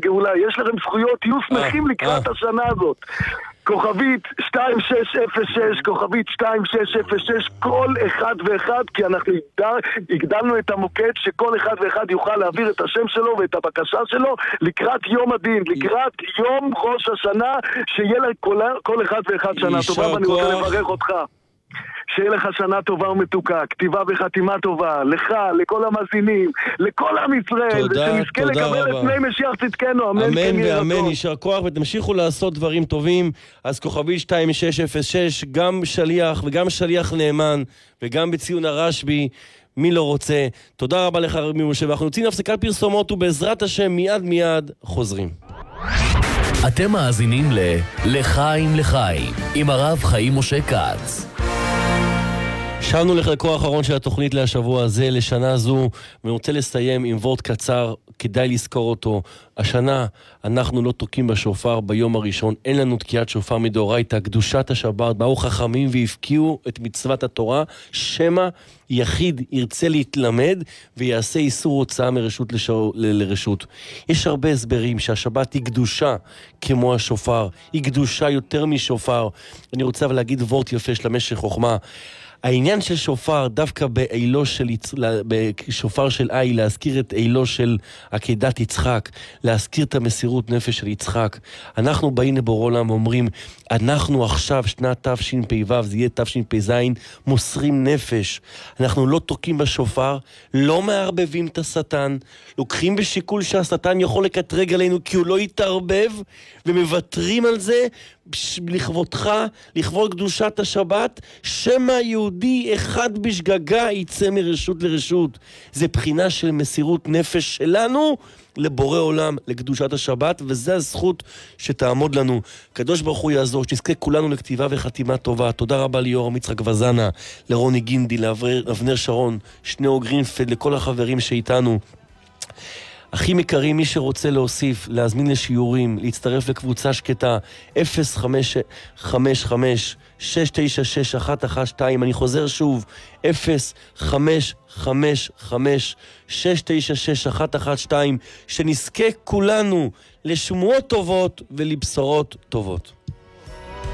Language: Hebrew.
הגאולה, יש לכם זכויות, תהיו שמחים לקראת השנה הזאת. כוכבית 2606, כוכבית 2606, כל אחד ואחד, כי אנחנו הגדלנו את המוקד שכל אחד ואחד יוכל להעביר את השם שלו ואת הבקשה שלו לקראת יום הדין, לקראת יום ראש השנה, שיהיה לכל אחד ואחד שנה טובה. ואני רוצה לברך אותך, שיהיה לך שנה טובה ומתוקה, כתיבה וחתימה טובה, לך, לכל המאזינים, לכל עם ישראל, ושנזכה לקבל את פני משיח צדקנו, אמן. אמן ואמן, יישר כוח, ותמשיכו לעשות דברים טובים. אז כוכבית 2606, גם שליח וגם שליח נאמן, וגם בציון הרשב"י, מי לא רוצה. תודה רבה לך רבי משה, ואנחנו יוצאים להפסקת פרסומות, ובעזרת השם מיד חוזרים. אתם מאזינים לחיים לחיים עם הרב חיים משה כץ. שבנו לחלקו האחרון של התוכנית להשבוע הזה, לשנה זו, ואני רוצה לסיים עם וורט קצר, כדאי לזכור אותו. השנה אנחנו לא תוקעים בשופר ביום הראשון, אין לנו תקיעת שופר מדאורייתא, קדושת השבת, באו חכמים והפקיעו את מצוות התורה, שמא יחיד ירצה להתלמד ויעשה איסור הוצאה מרשות לרשות. יש הרבה הסברים שהשבת היא קדושה כמו השופר, היא קדושה יותר משופר. אני רוצה להגיד וורט יפה של המשך חוכמה. העניין של שופר, דווקא בשופר של איי, להזכיר את אילו של עקדת יצחק, להזכיר את המסירות נפש של יצחק. אנחנו באים לבורא עולם ואומרים, אנחנו עכשיו, שנת תשפ"ו, זה יהיה תשפ"ז, מוסרים נפש. אנחנו לא תוקעים בשופר, לא מערבבים את השטן, לוקחים בשיקול שהשטן יכול לקטרג עלינו כי הוא לא יתערבב, ומוותרים על זה לכבודך, לכבוד קדושת השבת, שמא יהודי אחד בשגגה יצא מרשות לרשות. זה בחינה של מסירות נפש שלנו לבורא עולם, לקדושת השבת, וזה הזכות שתעמוד לנו. קדוש ברוך הוא יעזור, שנזכה כולנו לכתיבה וחתימה טובה. תודה רבה ליורם יצחק וזנה, לרוני גינדי, לאבנר שרון, שניאור גרינפלד, לכל החברים שאיתנו. אחים יקרים, מי שרוצה להוסיף, להזמין לשיעורים, להצטרף לקבוצה שקטה, 0555-696-112, אני חוזר שוב, 0555-696-112, שנזכה כולנו לשמועות טובות ולבשורות טובות.